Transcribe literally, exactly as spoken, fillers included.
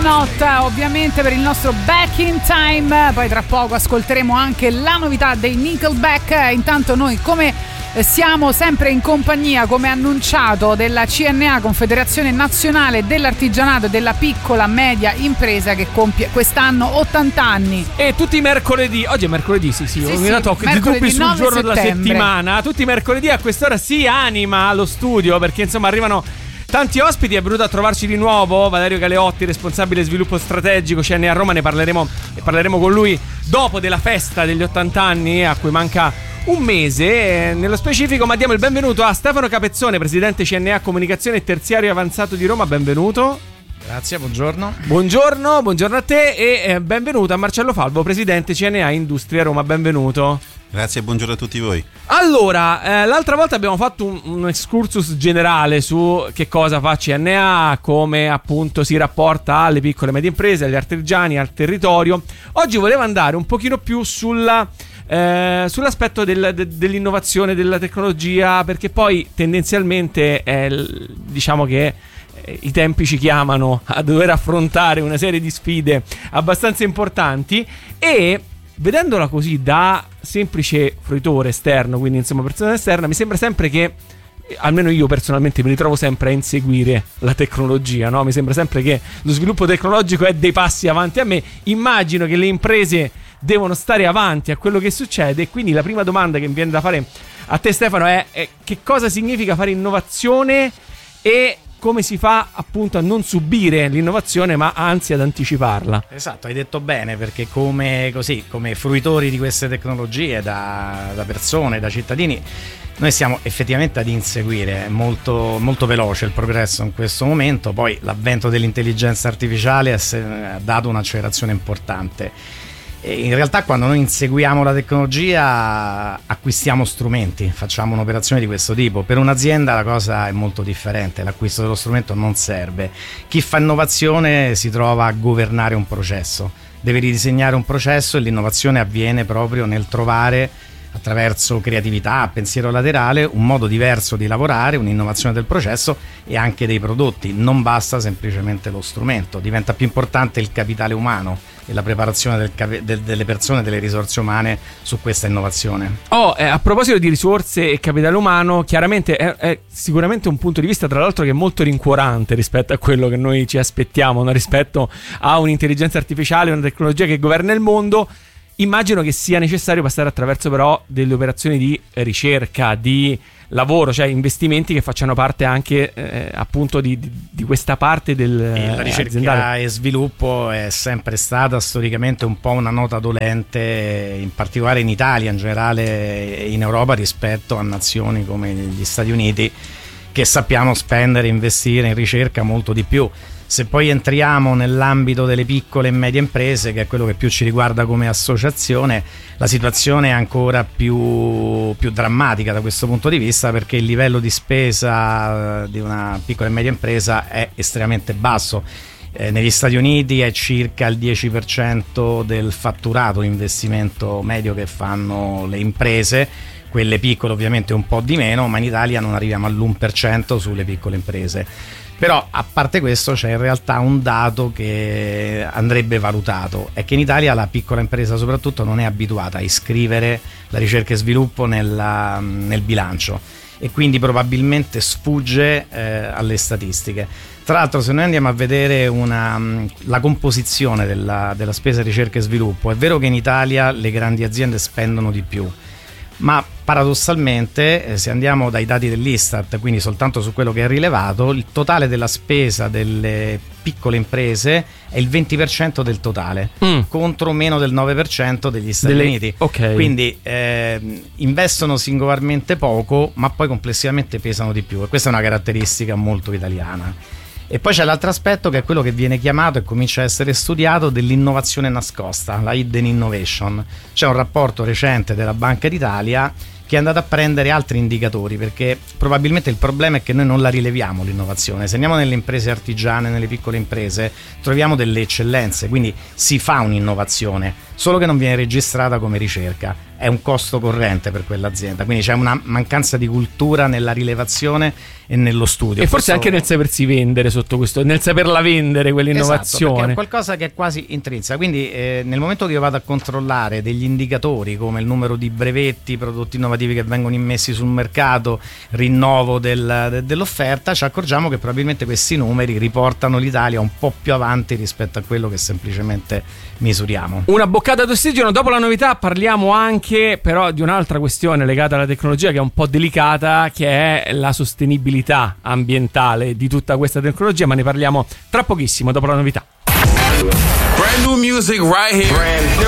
Not, ovviamente per il nostro Back in Time. Poi tra poco ascolteremo anche la novità dei Nickelback. Intanto noi, come siamo sempre in compagnia, come annunciato, della C N A, Confederazione Nazionale dell'Artigianato e della Piccola Media Impresa, che compie quest'anno ottanta anni. E tutti i mercoledì, oggi è mercoledì, sì sì, sì, ho sì notato di dubbi sul giorno settembre. della settimana. Tutti i mercoledì a quest'ora si anima allo studio, perché insomma arrivano tanti ospiti. È venuto a trovarci di nuovo Valerio Galeotti, responsabile sviluppo strategico C N A Roma. Ne parleremo e parleremo con lui dopo della festa degli ottanta anni, a cui manca un mese nello specifico. Ma diamo il benvenuto a Stefano Capezzone, presidente C N A Comunicazione e Terziario Avanzato di Roma. Benvenuto. Grazie, buongiorno. Buongiorno, buongiorno a te. E eh, benvenuto a Marcello Falvo, presidente C N A Industria Roma. Benvenuto. Grazie e buongiorno a tutti voi. Allora, eh, l'altra volta abbiamo fatto un, un excursus generale su che cosa fa C N A, come appunto si rapporta alle piccole e medie imprese, agli artigiani, al territorio. Oggi volevo andare un pochino più sulla, eh, sull'aspetto del, de, dell'innovazione, della tecnologia, perché poi tendenzialmente è, diciamo che eh, i tempi ci chiamano a dover affrontare una serie di sfide abbastanza importanti. E vedendola così da semplice fruitore esterno, quindi insomma persona esterna, mi sembra sempre che, almeno io personalmente mi ritrovo sempre a inseguire la tecnologia, no? Mi sembra sempre che lo sviluppo tecnologico è dei passi avanti a me. Immagino che le imprese devono stare avanti a quello che succede, e quindi la prima domanda che mi viene da fare a te, Stefano, è, è che cosa significa fare innovazione e come si fa appunto a non subire l'innovazione, ma anzi ad anticiparla. Esatto, hai detto bene, perché come così, come fruitori di queste tecnologie, da, da persone, da cittadini, noi stiamo effettivamente ad inseguire. È molto, molto veloce il progresso in questo momento. Poi l'avvento dell'intelligenza artificiale ha dato un'accelerazione importante. In realtà, quando noi inseguiamo la tecnologia, acquistiamo strumenti, facciamo un'operazione di questo tipo. Per un'azienda la cosa è molto differente, l'acquisto dello strumento non serve. Chi fa innovazione si trova a governare un processo, deve ridisegnare un processo, e l'innovazione avviene proprio nel trovare, attraverso creatività, pensiero laterale, un modo diverso di lavorare, un'innovazione del processo e anche dei prodotti. Non basta semplicemente lo strumento, diventa più importante il capitale umano e la preparazione del capi- del, delle persone, delle risorse umane su questa innovazione. Oh, eh, a proposito di risorse e capitale umano, chiaramente è, è sicuramente un punto di vista, tra l'altro, che è molto rincuorante rispetto a quello che noi ci aspettiamo, no? Rispetto a un'intelligenza artificiale, una tecnologia che governa il mondo. Immagino che sia necessario passare attraverso però delle operazioni di ricerca, di lavoro, cioè investimenti che facciano parte anche eh, appunto di, di, di questa parte del e la ricerca aziendale. E sviluppo è sempre stata storicamente un po' una nota dolente, in particolare in Italia, in generale in Europa, rispetto a nazioni come gli Stati Uniti, che sappiamo spendere e investire in ricerca molto di più. Se poi entriamo nell'ambito delle piccole e medie imprese, che è quello che più ci riguarda come associazione, la situazione è ancora più, più drammatica da questo punto di vista, perché il livello di spesa di una piccola e media impresa è estremamente basso. Eh, negli Stati Uniti è circa il dieci per cento del fatturato investimento medio che fanno le imprese, quelle piccole ovviamente un po' di meno, ma in Italia non arriviamo all'uno per cento sulle piccole imprese. Però a parte questo c'è in realtà un dato che andrebbe valutato, è che in Italia la piccola impresa soprattutto non è abituata a iscrivere la ricerca e sviluppo nella, nel bilancio, e quindi probabilmente sfugge eh, alle statistiche. Tra l'altro, se noi andiamo a vedere una, la composizione della, della spesa ricerca e sviluppo, è vero che in Italia le grandi aziende spendono di più, ma paradossalmente, se andiamo dai dati dell'Istat, quindi soltanto su quello che è rilevato, il totale della spesa delle piccole imprese è il venti per cento del totale, mm. contro meno del nove per cento degli Stati delle... Uniti. Okay. Quindi eh, investono singolarmente poco, ma poi complessivamente pesano di più, e questa è una caratteristica molto italiana. E poi c'è l'altro aspetto, che è quello che viene chiamato e comincia a essere studiato, dell'innovazione nascosta, la hidden innovation. C'è un rapporto recente della Banca d'Italia che è andato a prendere altri indicatori, perché probabilmente il problema è che noi non la rileviamo l'innovazione. Se andiamo nelle imprese artigiane, nelle piccole imprese, troviamo delle eccellenze, quindi si fa un'innovazione, solo che non viene registrata come ricerca. È un costo corrente per quell'azienda, quindi c'è una mancanza di cultura nella rilevazione e nello studio. E forse Questo... anche nel sapersi vendere sotto questo, nel saperla vendere quell'innovazione. Esatto, perché è qualcosa che è quasi intrinseca. Quindi eh, nel momento che io vado a controllare degli indicatori come il numero di brevetti, prodotti innovativi che vengono immessi sul mercato, rinnovo del, de, dell'offerta, ci accorgiamo che probabilmente questi numeri riportano l'Italia un po' più avanti rispetto a quello che semplicemente misuriamo. Una boccata d'ossigeno. Dopo la novità parliamo anche però di un'altra questione legata alla tecnologia che è un po' delicata, che è la sostenibilità ambientale di tutta questa tecnologia, ma ne parliamo tra pochissimo dopo la novità. Brand new music right here. Brand